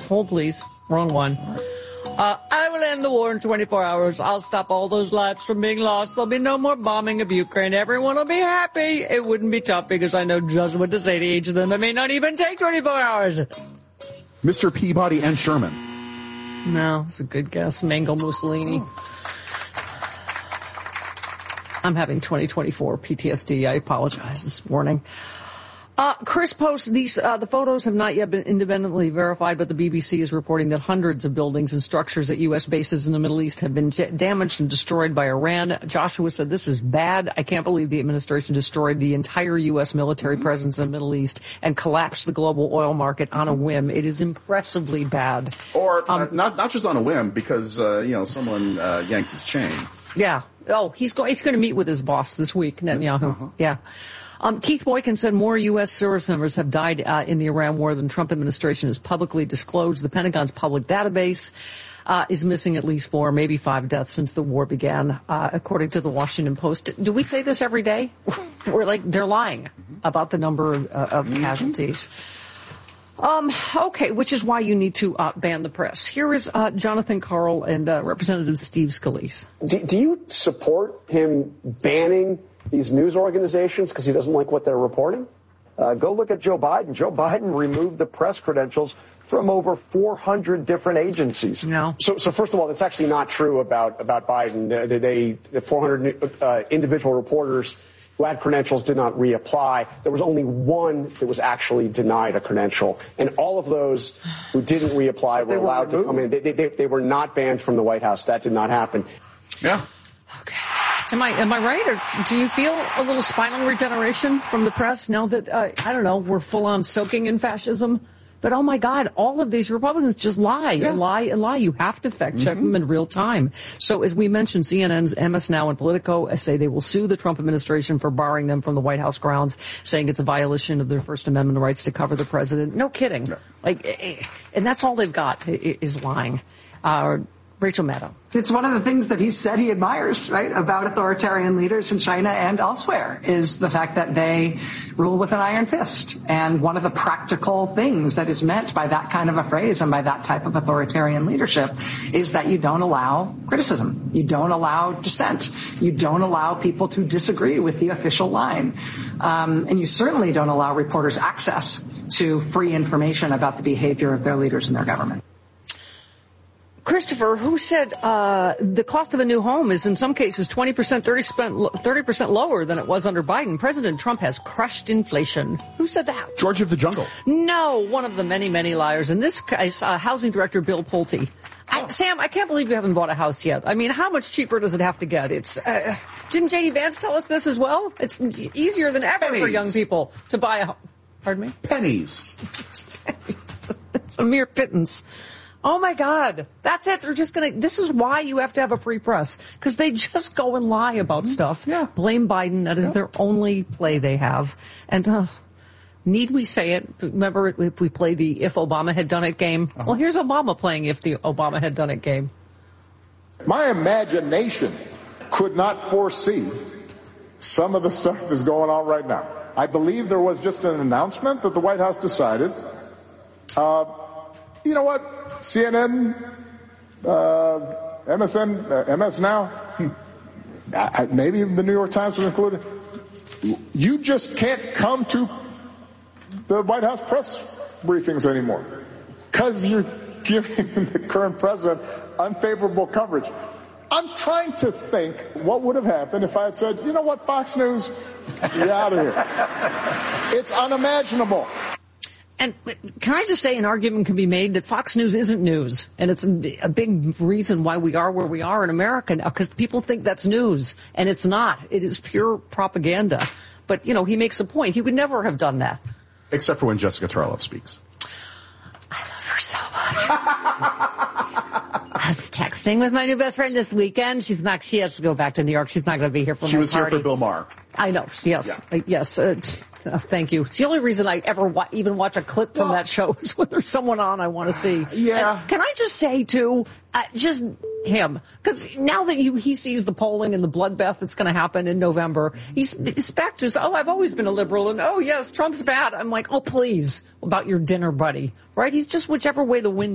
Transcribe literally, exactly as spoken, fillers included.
Hold, please. Wrong one. Uh, I will end the war in twenty-four hours. I'll stop all those lives from being lost. There'll be no more bombing of Ukraine. Everyone will be happy. It wouldn't be tough because I know just what to say to each of them. It may not even take twenty-four hours. Mister Peabody and Sherman. No, it's a good guess. Mango Mussolini. I'm having twenty twenty-four P T S D. I apologize this morning. Uh, Chris posts these, uh, the photos have not yet been independently verified, but the B B C is reporting that hundreds of buildings and structures at U S bases in the Middle East have been j- damaged and destroyed by Iran. Joshua said, this is bad. I can't believe the administration destroyed the entire U S military presence in the Middle East and collapsed the global oil market on a whim. It is impressively bad. Or um, uh, not, not just on a whim, because, uh, you know, someone, uh, yanked his chain. Yeah. Oh, he's going, he's going to meet with his boss this week, Netanyahu. Uh-huh. Yeah. Um, Keith Boykin said more U S service members have died uh, in the Iran war than Trump administration has publicly disclosed. The Pentagon's public database uh, is missing at least four, maybe five deaths since the war began, uh, according to the Washington Post. Do we say this every day? We're like, they're lying about the number of, uh, of mm-hmm. casualties. Um, okay, which is why you need to uh, ban the press. Here is uh, Jonathan Karl and uh, Representative Steve Scalise. Do, do you support him banning these news organizations because he doesn't like what they're reporting? Uh, go look at Joe Biden. Joe Biden removed the press credentials from over four hundred different agencies. No. So, so first of all, that's actually not true about, about Biden. They, they, the four hundred uh, individual reporters who had credentials did not reapply. There was only one that was actually denied a credential. And all of those who didn't reapply were allowed to come in. They, they, they were not banned from the White House. That did not happen. Yeah. Okay. Am I, am I right? Or do you feel a little spinal regeneration from the press now that, uh, I don't know, we're full on soaking in fascism? But, oh, my God, all of these Republicans just lie yeah. and lie and lie. You have to fact check mm-hmm. them in real time. So, as we mentioned, C N N's M S Now and Politico say they will sue the Trump administration for barring them from the White House grounds, saying it's a violation of their First Amendment rights to cover the president. No kidding. No. Like, and that's all they've got is lying. Uh, Rachel Maddow. It's one of the things that he said he admires, right, about authoritarian leaders in China and elsewhere, is the fact that they rule with an iron fist. And one of the practical things that is meant by that kind of a phrase and by that type of authoritarian leadership is that you don't allow criticism. You don't allow dissent. You don't allow people to disagree with the official line. Um, and you certainly don't allow reporters access to free information about the behavior of their leaders and their government. Christopher, who said uh the cost of a new home is in some cases twenty percent, thirty percent, thirty percent lower than it was under Biden. President Trump has crushed inflation. Who said that? George of the Jungle. No, one of the many, many liars. In this case, uh, Housing Director Bill Pulte. I, Sam, I can't believe you haven't bought a house yet. I mean, how much cheaper does it have to get? It's uh, didn't J D Vance tell us this as well? It's easier than ever Pennies. for young people to buy a home. Pardon me? Pennies. It's, it's a mere pittance. Oh, my God. That's it. They're just going to – this is why you have to have a free press, because they just go and lie about mm-hmm. stuff. Yeah. Blame Biden. That is yeah. their only play they have. And uh, need we say it? Remember if we play the If Obama Had Done It game? Uh-huh. Well, here's Obama playing If the Obama Had Done It game. My imagination could not foresee some of the stuff that's going on right now. I believe there was just an announcement that the White House decided, uh, you know what? C N N, uh, M S N, uh, M S Now, I, maybe the New York Times was included. You just can't come to the White House press briefings anymore because you're giving the current president unfavorable coverage. I'm trying to think what would have happened if I had said, you know what, Fox News, you're out of here. It's unimaginable. And can I just say an argument can be made that Fox News isn't news, and it's a big reason why we are where we are in America now, because people think that's news, and it's not. It is pure propaganda. But, you know, he makes a point. He would never have done that. Except for when Jessica Tarlov speaks. I love her so much. I was texting with my new best friend this weekend. She's not, she has to go back to New York. She's not going to be here for she my was party. Here for Bill Maher. I know. Yes. Yeah. Uh, yes. Uh, Uh, thank you. It's the only reason I ever wa- even watch a clip from well, that show is when there's someone on I want to see. Yeah. And can I just say, too, uh, just him. Because now that you, he sees the polling and the bloodbath that's going to happen in November, he's, he's back to, oh, I've always been a liberal, and oh, yes, Trump's bad. I'm like, oh, please, about your dinner buddy. Right? He's just whichever way the wind